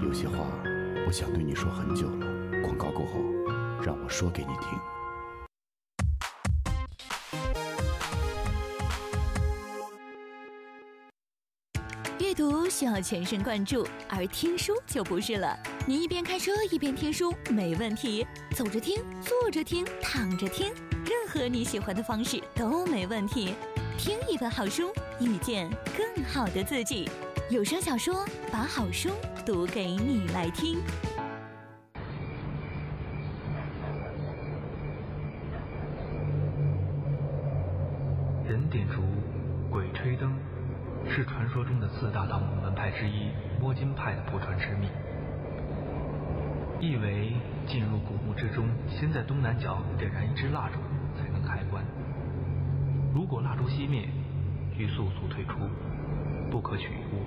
有些话我想对你说很久了，广告过后让我说给你听。 阅读需要全神贯注，而听书就不是了。你一边开车一边听书没问题，走着听、坐着听、躺着听，任何你喜欢的方式都没问题。听一本好书，遇见更好的自己。有声小说，把好书读给你来听。 人点烛，鬼吹灯，是传说中的4大盗墓门派之一摸金派的不传之秘。意为进入古墓之中，先在东南角点燃一支蜡烛才能开棺。如果蜡烛熄灭，欲速速退出，不可取于物。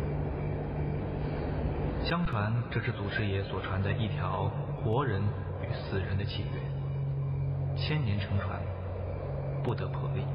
相传这是祖师爷所传的一条活人与死人的契约，1000年承传，不得破例。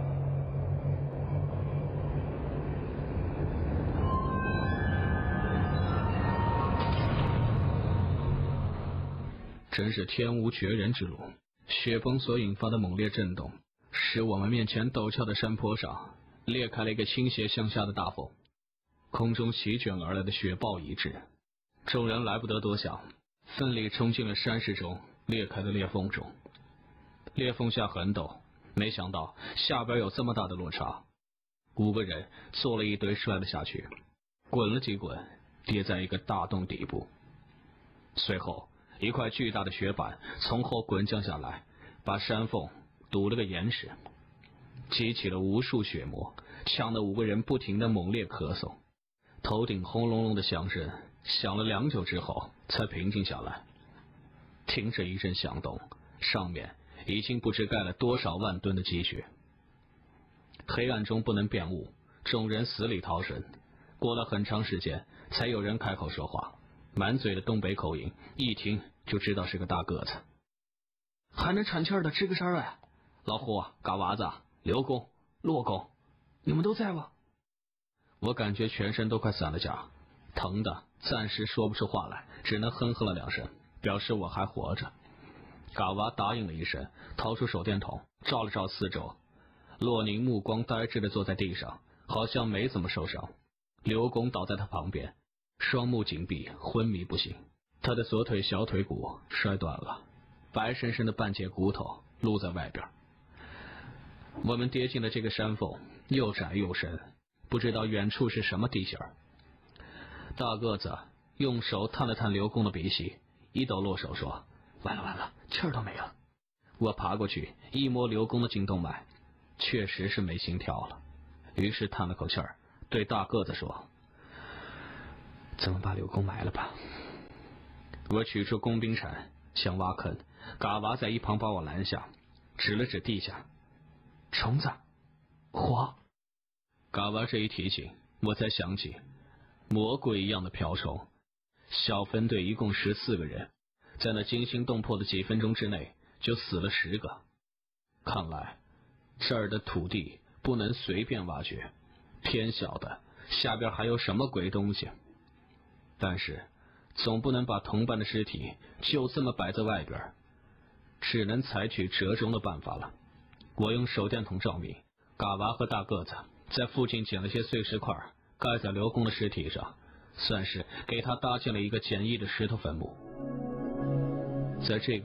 真是天无绝人之路，雪崩所引发的猛烈震动，使我们面前陡峭的山坡上裂开了一个倾斜向下的大缝，空中席卷而来的雪暴一至，众人来不得多想，奋力冲进了山势中裂开的裂缝中。裂缝下很陡，没想到下边有这么大的落差，5个人坐了一堆摔了下去，滚了几滚，跌在一个大洞底部。随后一块巨大的雪板从后滚降下来，把山缝堵了个严实，激起了无数血沫，呛得5个人不停地猛烈咳嗽，头顶轰隆隆的响声响了良久之后才平静下来。听着一阵响动，上面已经不知盖了多少万吨的积雪。黑暗中不能辨物，众人死里逃生，过了很长时间才有人开口说话，满嘴的东北口音，一听就知道是个大个子。还能喘气儿的吱个声哎！老胡、嘎娃子、刘公、骆公，你们都在吗？我感觉全身都快散了架，疼的暂时说不出话来，只能哼哼了2声，表示我还活着。嘎娃答应了一声，掏出手电筒照了照四周。骆宁目光呆滞地坐在地上，好像没怎么受伤。刘公倒在他旁边，双目紧闭，昏迷不醒。他的左腿小腿骨摔断了，白生生的半截骨头露在外边。我们跌进了这个山缝，又窄又深，不知道远处是什么地形。大个子用手探了探刘公的鼻息，一抖落手说：完了完了，气儿都没了。我爬过去一摸刘公的颈动脉，确实是没心跳了，于是叹了口气儿，对大个子说：咱们把刘公埋了吧。我取出工兵铲想挖坑，嘎娃在一旁把我拦下，指了指地下：虫子，火。嘎娃这一提醒，我才想起魔鬼一样的瓢虫。小分队一共14个人，在那惊心动魄的几分钟之内就死了10个。看来这儿的土地不能随便挖掘，偏晓得下边还有什么鬼东西。但是总不能把同伴的尸体就这么摆在外边，只能采取折中的办法了。我用手电筒照明，嘎娃和大个子在附近捡了些碎石块盖在刘公的尸体上，算是给他搭建了一个简易的石头坟墓。在这个